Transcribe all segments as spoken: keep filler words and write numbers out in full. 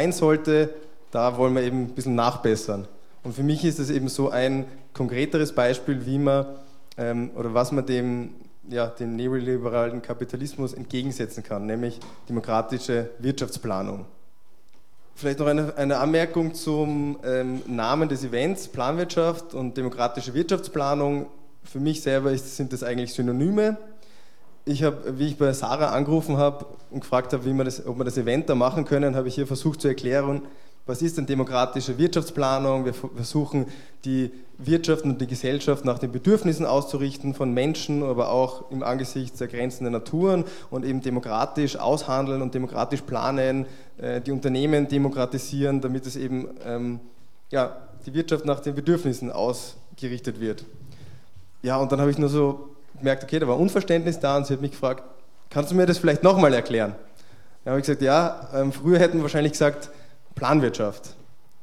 sein sollte, da wollen wir eben ein bisschen nachbessern. Und für mich ist es eben so ein konkreteres Beispiel, wie man ähm, oder was man dem, ja, dem neoliberalen Kapitalismus entgegensetzen kann, nämlich demokratische Wirtschaftsplanung. Vielleicht noch eine, eine Anmerkung zum ähm, Namen des Events, Planwirtschaft und demokratische Wirtschaftsplanung. Für mich selber ist, sind das eigentlich Synonyme. Ich habe, wie ich bei Sarah angerufen habe und gefragt habe, wie wir das, ob wir das Event da machen können, habe ich hier versucht zu erklären, was ist denn demokratische Wirtschaftsplanung? Wir versuchen, die Wirtschaft und die Gesellschaft nach den Bedürfnissen auszurichten von Menschen, aber auch im Angesicht der Grenzen der Naturen und eben demokratisch aushandeln und demokratisch planen, die Unternehmen demokratisieren, damit es eben ähm, ja, die Wirtschaft nach den Bedürfnissen ausgerichtet wird. Ja, und dann habe ich nur so gemerkt, okay, da war Unverständnis da und sie hat mich gefragt, kannst du mir das vielleicht nochmal erklären? Dann habe ich gesagt, ja, ähm, früher hätten wir wahrscheinlich gesagt, Planwirtschaft.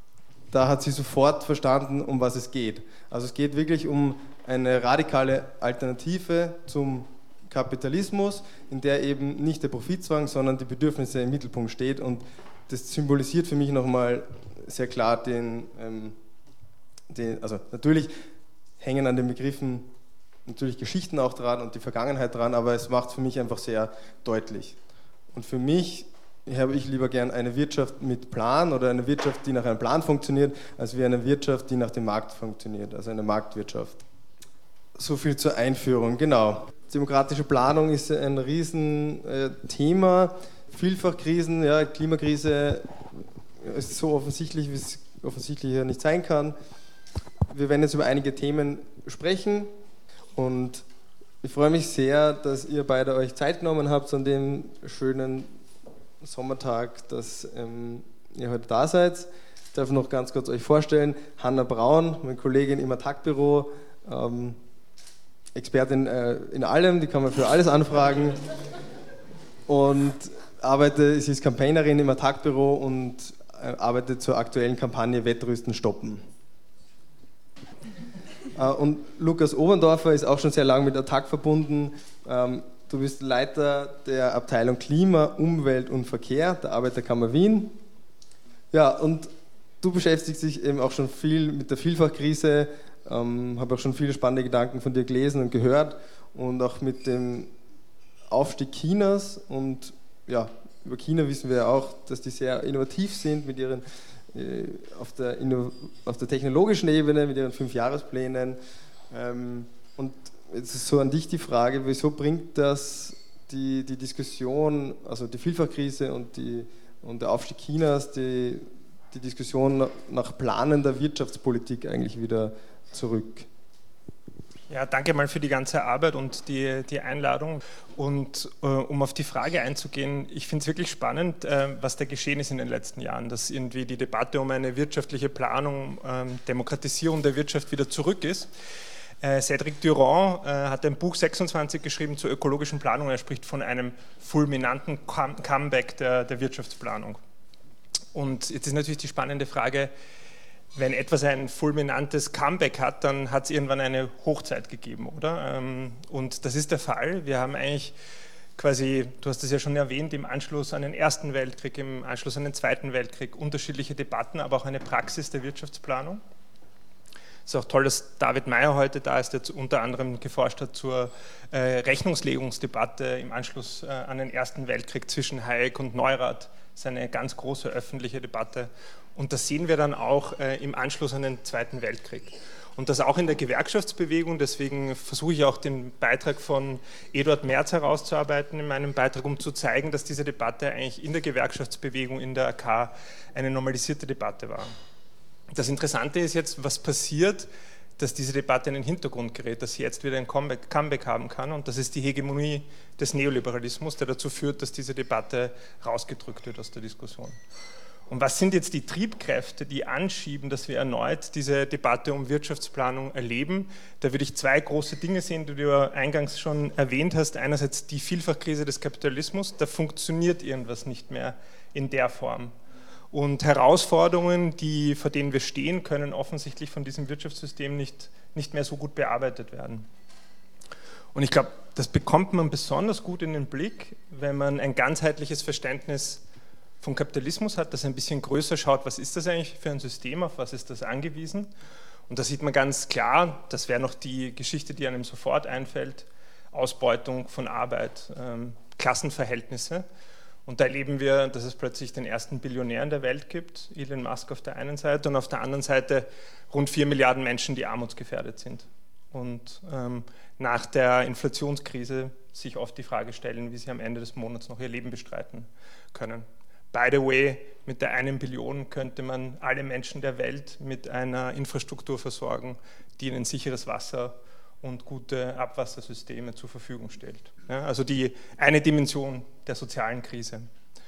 Da hat sie sofort verstanden, um was es geht. Also es geht wirklich um eine radikale Alternative zum Kapitalismus, in der eben nicht der Profitzwang, sondern die Bedürfnisse im Mittelpunkt steht. Und das symbolisiert für mich nochmal sehr klar den, ähm, den, also natürlich hängen an den Begriffen natürlich Geschichten auch dran und die Vergangenheit dran, aber es macht für mich einfach sehr deutlich. Und für mich habe ich lieber gern eine Wirtschaft mit Plan oder eine Wirtschaft, die nach einem Plan funktioniert, als wie eine Wirtschaft, die nach dem Markt funktioniert, also eine Marktwirtschaft. So viel zur Einführung, genau. Demokratische Planung ist ein Riesenthema. Vielfach Krisen, ja, Klimakrise ist so offensichtlich, wie es offensichtlich ja nicht sein kann. Wir werden jetzt über einige Themen sprechen und ich freue mich sehr, dass ihr beide euch Zeit genommen habt an dem schönen Sommertag, dass ähm, ihr heute da seid. Ich darf noch ganz kurz euch vorstellen, Hanna Braun, meine Kollegin im Attac-Büro, ähm, Expertin äh, in allem, die kann man für alles anfragen und arbeitet, sie ist Campaignerin im Attac-Büro und äh, arbeitet zur aktuellen Kampagne Wettrüsten stoppen. Äh, und Lukas Oberndorfer ist auch schon sehr lange mit Attac verbunden. Ähm, Du bist Leiter der Abteilung Klima, Umwelt und Verkehr der Arbeiterkammer Wien. Ja, und du beschäftigst dich eben auch schon viel mit der Vielfachkrise, ähm, habe auch schon viele spannende Gedanken von dir gelesen und gehört und auch mit dem Aufstieg Chinas. Und ja, über China wissen wir ja auch, dass die sehr innovativ sind mit ihren, äh, auf, der, auf der technologischen Ebene, mit ihren Fünfjahresplänen. Ähm, und Jetzt ist so an dich die Frage, wieso bringt das die, die Diskussion, also die Vielfachkrise und, die, und der Aufstieg Chinas, die, die Diskussion nach planender Wirtschaftspolitik eigentlich wieder zurück? Ja, danke mal für die ganze Arbeit und die, die Einladung. Und äh, um auf die Frage einzugehen, ich finde es wirklich spannend, äh, was da geschehen ist in den letzten Jahren, dass irgendwie die Debatte um eine wirtschaftliche Planung, äh, Demokratisierung der Wirtschaft wieder zurück ist. Äh, Cédric Durand äh, hat ein Buch sechsundzwanzig geschrieben zur ökologischen Planung. Er spricht von einem fulminanten Come- Comeback der, der Wirtschaftsplanung. Und jetzt ist natürlich die spannende Frage, wenn etwas ein fulminantes Comeback hat, dann hat es irgendwann eine Hochzeit gegeben, oder? Ähm, und das ist der Fall. Wir haben eigentlich quasi, du hast es ja schon erwähnt, im Anschluss an den Ersten Weltkrieg, im Anschluss an den Zweiten Weltkrieg unterschiedliche Debatten, aber auch eine Praxis der Wirtschaftsplanung. Es ist auch toll, dass David Mayr heute da ist, der unter anderem geforscht hat zur äh, Rechnungslegungsdebatte im Anschluss äh, an den Ersten Weltkrieg zwischen Hayek und Neurath. Das ist eine ganz große öffentliche Debatte. Und das sehen wir dann auch äh, im Anschluss an den Zweiten Weltkrieg. Und das auch in der Gewerkschaftsbewegung. Deswegen versuche ich auch den Beitrag von Eduard Merz herauszuarbeiten in meinem Beitrag, um zu zeigen, dass diese Debatte eigentlich in der Gewerkschaftsbewegung, in der A K, eine normalisierte Debatte war. Das Interessante ist jetzt, was passiert, dass diese Debatte in den Hintergrund gerät, dass sie jetzt wieder ein Comeback, Comeback haben kann, und das ist die Hegemonie des Neoliberalismus, der dazu führt, dass diese Debatte rausgedrückt wird aus der Diskussion. Und was sind jetzt die Triebkräfte, die anschieben, dass wir erneut diese Debatte um Wirtschaftsplanung erleben? Da würde ich zwei große Dinge sehen, die du eingangs schon erwähnt hast. Einerseits die Vielfachkrise des Kapitalismus, da funktioniert irgendwas nicht mehr in der Form. Und Herausforderungen, die, vor denen wir stehen, können offensichtlich von diesem Wirtschaftssystem nicht, nicht mehr so gut bearbeitet werden. Und ich glaube, das bekommt man besonders gut in den Blick, wenn man ein ganzheitliches Verständnis von Kapitalismus hat, das ein bisschen größer schaut, was ist das eigentlich für ein System, auf was ist das angewiesen. Und da sieht man ganz klar, das wäre noch die Geschichte, die einem sofort einfällt, Ausbeutung von Arbeit, ähm, Klassenverhältnisse. Und da erleben wir, dass es plötzlich den ersten Billionär in der Welt gibt, Elon Musk auf der einen Seite, und auf der anderen Seite rund vier Milliarden Menschen, die armutsgefährdet sind. Und ähm, nach der Inflationskrise sich oft die Frage stellen, wie sie am Ende des Monats noch ihr Leben bestreiten können. By the way, mit der einen Billion könnte man alle Menschen der Welt mit einer Infrastruktur versorgen, die ihnen sicheres Wasser und gute Abwassersysteme zur Verfügung stellt. Ja, also die eine Dimension der sozialen Krise.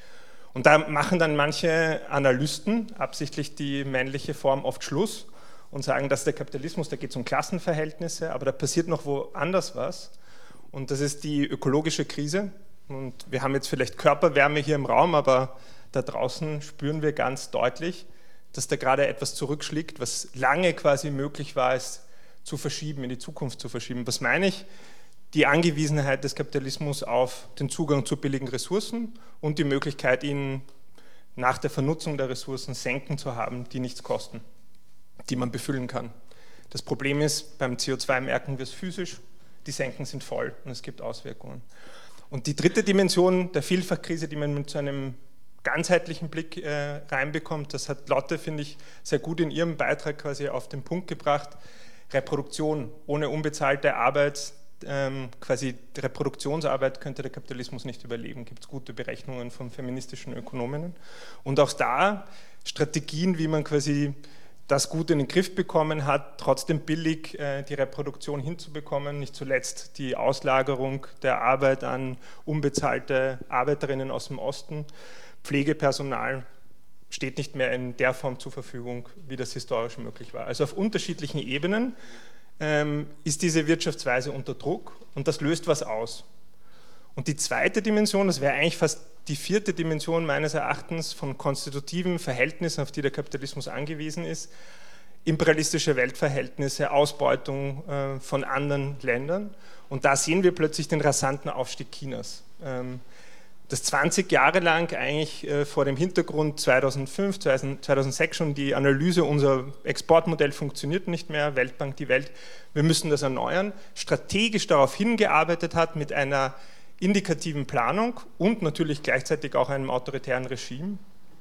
Und da machen dann manche Analysten absichtlich die männliche Form oft Schluss und sagen, dass der Kapitalismus, da geht es um Klassenverhältnisse, aber da passiert noch woanders was. Und das ist die ökologische Krise. Und wir haben jetzt vielleicht Körperwärme hier im Raum, aber da draußen spüren wir ganz deutlich, dass da gerade etwas zurückschlägt, was lange quasi möglich war, es zu verschieben, in die Zukunft zu verschieben. Was meine ich? Die Angewiesenheit des Kapitalismus auf den Zugang zu billigen Ressourcen und die Möglichkeit, ihn nach der Vernutzung der Ressourcen Senken zu haben, die nichts kosten, die man befüllen kann. Das Problem ist, beim C O zwei merken wir es physisch, die Senken sind voll und es gibt Auswirkungen. Und die dritte Dimension der Vielfachkrise, die man mit so einem ganzheitlichen Blick äh, reinbekommt, das hat Lotte, finde ich, sehr gut in ihrem Beitrag quasi auf den Punkt gebracht. Reproduktion ohne unbezahlte Arbeit, ähm, quasi Reproduktionsarbeit könnte der Kapitalismus nicht überleben. Gibt es gute Berechnungen von feministischen Ökonominnen. Und auch da Strategien, wie man quasi das gut in den Griff bekommen hat, trotzdem billig äh, die Reproduktion hinzubekommen, nicht zuletzt die Auslagerung der Arbeit an unbezahlte Arbeiterinnen aus dem Osten. Pflegepersonal steht nicht mehr in der Form zur Verfügung, wie das historisch möglich war. Also auf unterschiedlichen Ebenen ähm, ist diese Wirtschaftsweise unter Druck und das löst was aus. Und die zweite Dimension, das wäre eigentlich fast die vierte Dimension meines Erachtens von konstitutiven Verhältnissen, auf die der Kapitalismus angewiesen ist, imperialistische Weltverhältnisse, Ausbeutung äh, von anderen Ländern. Und da sehen wir plötzlich den rasanten Aufstieg Chinas. Ähm, das zwanzig Jahre lang eigentlich äh, vor dem Hintergrund zweitausendfünf, zweitausendsechs schon die Analyse, unser Exportmodell funktioniert nicht mehr, Weltbank, die Welt, wir müssen das erneuern, strategisch darauf hingearbeitet hat mit einer indikativen Planung und natürlich gleichzeitig auch einem autoritären Regime,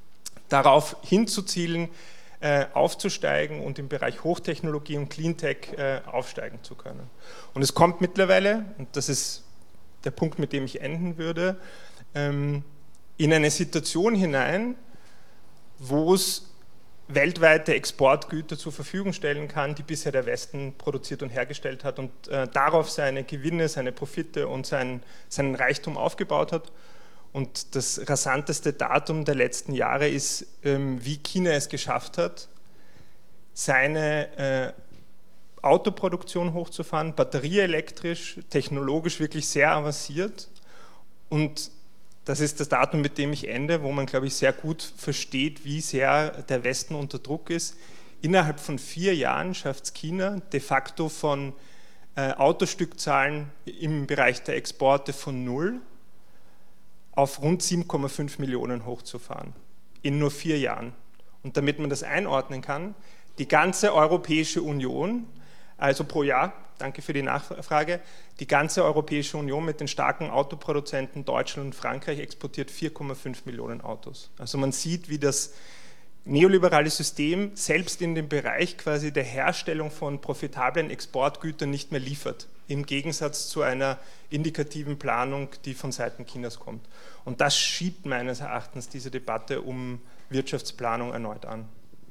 darauf hinzuzielen, äh, aufzusteigen und im Bereich Hochtechnologie und Cleantech äh, aufsteigen zu können. Und es kommt mittlerweile, und das ist der Punkt, mit dem ich enden würde, ähm, in eine Situation hinein, wo es weltweite Exportgüter zur Verfügung stellen kann, die bisher der Westen produziert und hergestellt hat und äh, darauf seine Gewinne, seine Profite und sein, seinen Reichtum aufgebaut hat. Und das rasanteste Datum der letzten Jahre ist, ähm, wie China es geschafft hat, seine äh, Autoproduktion hochzufahren, batterieelektrisch, technologisch wirklich sehr avanciert. Und das ist das Datum, mit dem ich ende, wo man, glaube ich, sehr gut versteht, wie sehr der Westen unter Druck ist. Innerhalb von vier Jahren schafft es China de facto von äh, Autostückzahlen im Bereich der Exporte von null auf rund sieben Komma fünf Millionen hochzufahren. In nur vier Jahren. Und damit man das einordnen kann, die ganze Europäische Union, also pro Jahr, danke für die Nachfrage, die ganze Europäische Union mit den starken Autoproduzenten Deutschland und Frankreich exportiert vier Komma fünf Millionen Autos. Also man sieht, wie das neoliberale System selbst in dem Bereich quasi der Herstellung von profitablen Exportgütern nicht mehr liefert, im Gegensatz zu einer indikativen Planung, die von Seiten Chinas kommt. Und das schiebt meines Erachtens diese Debatte um Wirtschaftsplanung erneut an.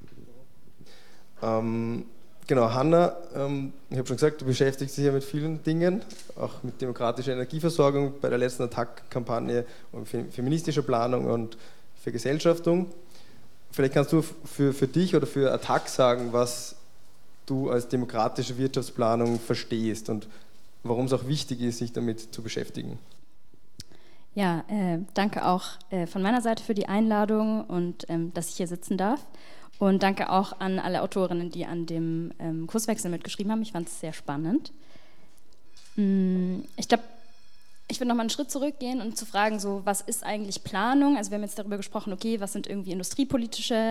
Ähm Genau, Hanna, ähm, ich habe schon gesagt, du beschäftigst dich ja mit vielen Dingen, auch mit demokratischer Energieversorgung bei der letzten Attac-Kampagne und feministischer Planung und Vergesellschaftung. Vielleicht kannst du für, für dich oder für Attac sagen, was du als demokratische Wirtschaftsplanung verstehst und warum es auch wichtig ist, sich damit zu beschäftigen. Ja, äh, danke auch äh, von meiner Seite für die Einladung und ähm, dass ich hier sitzen darf. Und danke auch an alle Autorinnen, die an dem ähm, Kurswechsel mitgeschrieben haben. Ich fand es sehr spannend. Ich glaube, Ich würde noch mal einen Schritt zurückgehen und zu fragen, so, was ist eigentlich Planung? Also wir haben jetzt darüber gesprochen, okay, was sind irgendwie industriepolitische